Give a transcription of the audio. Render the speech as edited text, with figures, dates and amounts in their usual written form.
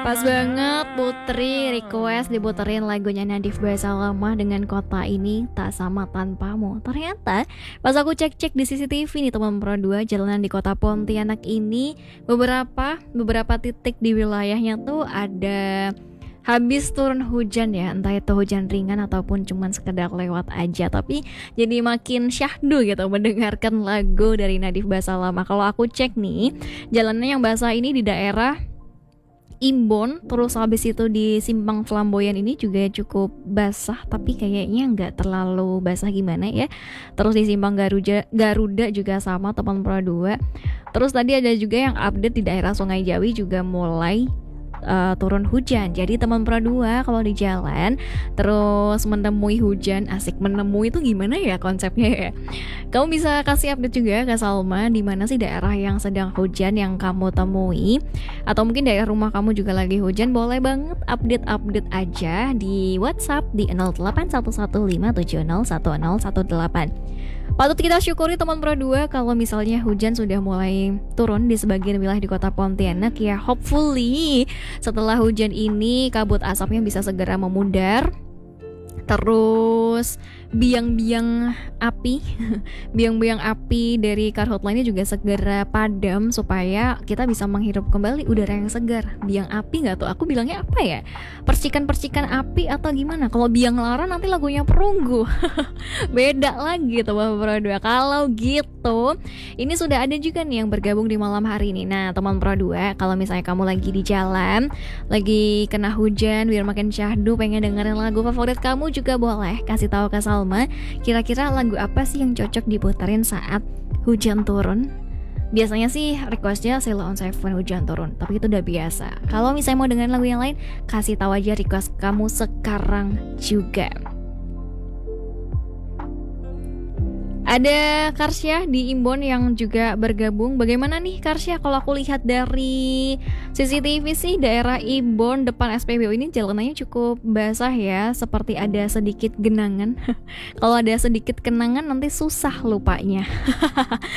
Pas banget Putri request diputerin lagunya Nadif Basalamah dengan Kota Ini Tak Sama Tanpamu. Ternyata pas aku cek-cek di CCTV nih teman Pro 2, jalanan di kota Pontianak ini beberapa titik di wilayahnya tuh ada habis turun hujan ya, entah itu hujan ringan ataupun cuman sekedar lewat aja, tapi jadi makin syahdu gitu mendengarkan lagu dari Nadif Basalamah. Kalau aku cek nih, jalannya yang basah ini di daerah Imbon, terus habis itu di Simpang Flamboyan ini juga cukup basah, tapi kayaknya nggak terlalu basah gimana ya. Terus di Simpang Garuda juga sama teman Pro 2. Terus tadi ada juga yang update di daerah Sungai Jawi juga mulai turun hujan. Jadi teman Pro 2 kalau di jalan terus menemui hujan, asik menemui itu gimana ya konsepnya ya? Kamu bisa kasih update juga ke Salma di mana sih daerah yang sedang hujan yang kamu temui, atau mungkin daerah rumah kamu juga lagi hujan. Boleh banget update aja di WhatsApp di 081157010118. Patut kita syukuri teman Pro 2 kalau misalnya hujan sudah mulai turun di sebagian wilayah di kota Pontianak ya. Hopefully setelah hujan ini kabut asapnya bisa segera memudar. Terus biang-biang api dari karhutla ini juga segera padam supaya kita bisa menghirup kembali udara yang segar. Biang api nggak tuh? Aku bilangnya apa ya? Percikan-percikan api atau gimana? Kalau biang lara nanti lagunya Perunggu. Beda lagi tuh Pro 2. Kalau gitu, ini sudah ada juga nih yang bergabung di malam hari ini. Nah, teman Pro 2, kalau misalnya kamu lagi di jalan, lagi kena hujan biar makin syahdu, pengen dengerin lagu favorit kamu juga boleh kasih tahu ke Salma, kira-kira lagu apa sih yang cocok diputerin saat hujan turun. Biasanya sih requestnya Sheila on Seven hujan turun, tapi itu udah biasa. Kalau misalnya mau dengerin lagu yang lain, kasih tahu aja request kamu sekarang juga. Ada Karsya di Imbon yang juga bergabung. Bagaimana nih Karsya? Kalau aku lihat dari CCTV sih daerah Imbon depan SPBU ini jalanannya cukup basah ya, seperti ada sedikit genangan. Kalau ada sedikit kenangan nanti susah lupanya.